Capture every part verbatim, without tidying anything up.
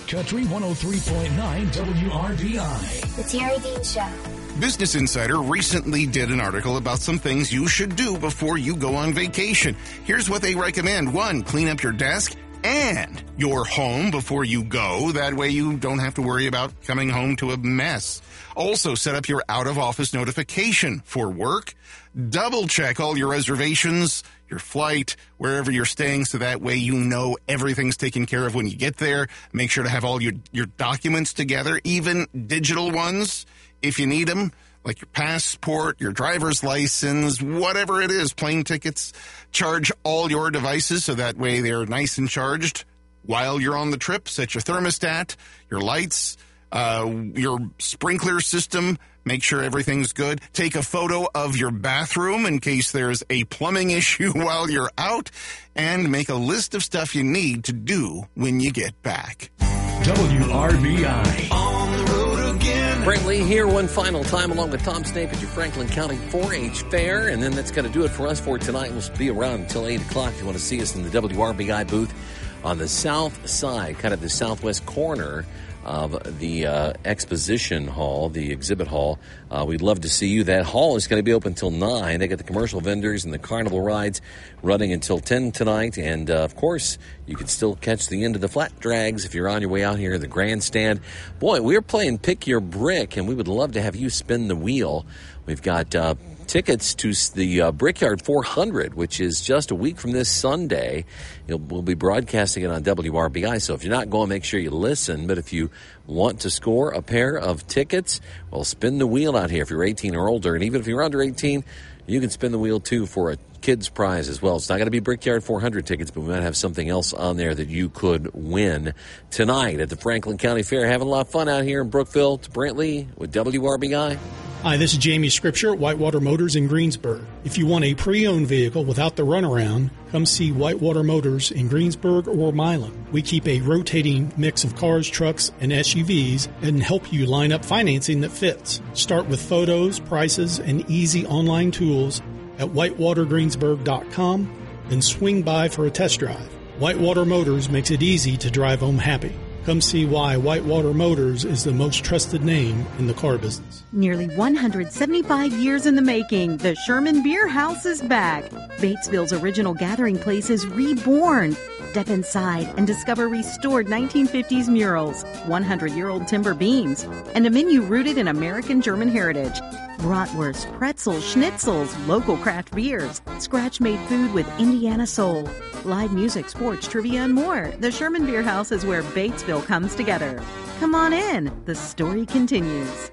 Country one oh three point nine W R B I. The Terry Dean Show. Business Insider recently did an article about some things you should do before you go on vacation. Here's what they recommend. One, clean up your desk and your home before you go. That way you don't have to worry about coming home to a mess. Also, set up your out-of-office notification for work. Double check all your reservations, your flight, wherever you're staying, so that way you know everything's taken care of when you get there. Make sure to have all your, your documents together, even digital ones, if you need them, like your passport, your driver's license, whatever it is, plane tickets. Charge all your devices so that way they're nice and charged while you're on the trip. Set your thermostat, your lights, uh, your sprinkler system. Make sure everything's good. Take a photo of your bathroom in case there's a plumbing issue while you're out. And make a list of stuff you need to do when you get back. W R B I. On the road again. Brent Lee here one final time along with Tom Snape at your Franklin County four H Fair. And then that's going to do it for us for tonight. We'll be around until eight o'clock if you want to see us in the W R B I booth on the south side, kind of the southwest corner of the uh, exposition hall, the exhibit hall. Uh, we'd love to see you. That hall is going to be open until nine. They got the commercial vendors and the carnival rides running until ten tonight. And, uh, of course, you can still catch the end of the flat drags if you're on your way out here in the grandstand. Boy, we're playing Pick Your Brick, and we would love to have you spin the wheel. We've got uh, tickets to the uh, Brickyard four hundred, which is just a week from this Sunday. It'll, we'll be broadcasting it on W R B I, so if you're not going, make sure you listen. But if you want to score a pair of tickets, well, spin the wheel out here if you're eighteen or older. And even if you're under eighteen, you can spin the wheel, too, for a kids prize as well. It's not going to be Brickyard four hundred tickets, but we might have something else on there that you could win tonight at the Franklin County Fair. Having a lot of fun out here in Brookville. To Brent Lee with W R B I. Hi, this is Jamie Scripture at Whitewater Motors in Greensburg. If you want a pre-owned vehicle without the runaround, come see Whitewater Motors in Greensburg or Milan. We keep a rotating mix of cars, trucks, and S U Vs and help you line up financing that fits. Start with photos, prices, and easy online tools at whitewater greensburg dot com, then swing by for a test drive. Whitewater Motors makes it easy to drive home happy. Come see why Whitewater Motors is the most trusted name in the car business. Nearly one hundred seventy-five years in the making, the Sherman Beer House is back. Batesville's original gathering place is reborn. Step inside and discover restored nineteen fifties murals, hundred-year-old timber beams, and a menu rooted in American-German heritage. Bratwurst, pretzels, schnitzels, local craft beers, scratch-made food with Indiana soul, live music, sports, trivia, and more. The Sherman Beer House is where Batesville comes together. Come on in. The story continues.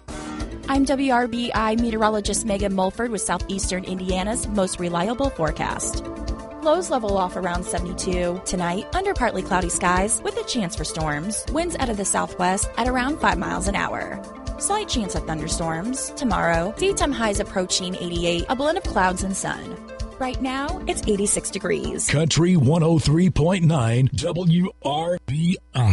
I'm W R B I meteorologist Megan Mulford with Southeastern Indiana's most reliable forecast. Lows level off around seventy-two. Tonight, under partly cloudy skies with a chance for storms. Winds out of the southwest at around five miles an hour. Slight chance of thunderstorms. Tomorrow, daytime highs approaching eighty-eight, a blend of clouds and sun. Right now, it's eighty-six degrees. Country one oh three point nine W R B I.